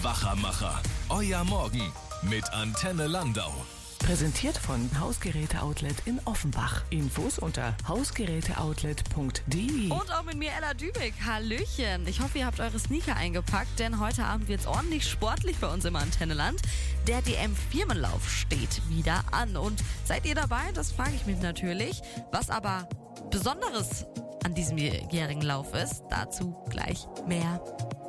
Wachamacher. Euer Morgen mit Antenne Landau. Präsentiert von Hausgeräte-Outlet in Offenbach. Infos unter hausgeräteoutlet.de. Und auch mit mir Ella Dübig. Hallöchen. Ich hoffe, ihr habt eure Sneaker eingepackt, denn heute Abend wird's ordentlich sportlich bei uns im Antenneland. Der DM-Firmenlauf steht wieder an. Und seid ihr dabei? Das frage ich mich natürlich. Was aber Besonderes an diesem jährigen Lauf ist, dazu gleich mehr.